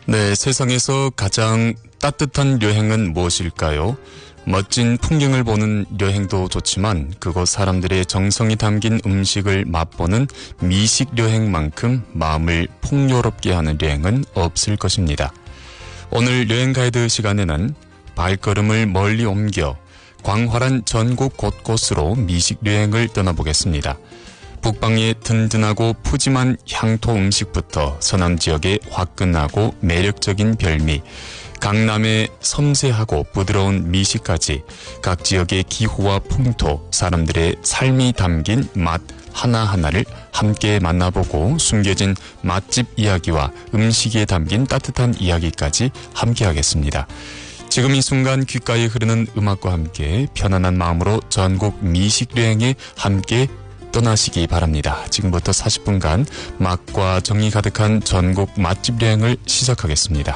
네, 세상에서 가장 따뜻한 여행은 무엇일까요? 멋진 풍경을 보는 여행도 좋지만 그곳 사람들의 정성이 담긴 음식을 맛보는 미식 여행만큼 마음을 풍요롭게 하는 여행은 없을 것입니다. 오늘 여행 가이드 시간에는 발걸음을 멀리 옮겨 광활한 전국 곳곳으로 미식 여행을 떠나보겠습니다. 북방의 든든하고 푸짐한 향토 음식부터 서남 지역의 화끈하고 매력적인 별미, 강남의 섬세하고 부드러운 미식까지 각 지역의 기후와 풍토, 사람들의 삶이 담긴 맛 하나하나를 함께 만나보고 숨겨진 맛집 이야기와 음식에 담긴 따뜻한 이야기까지 함께 하겠습니다. 지금 이 순간 귓가에 흐르는 음악과 함께 편안한 마음으로 전국 미식 여행에 함께 떠나시기 바랍니다. 지금부터 40분간 맛과 정이 가득한 전국 맛집 여행을 시작하겠습니다.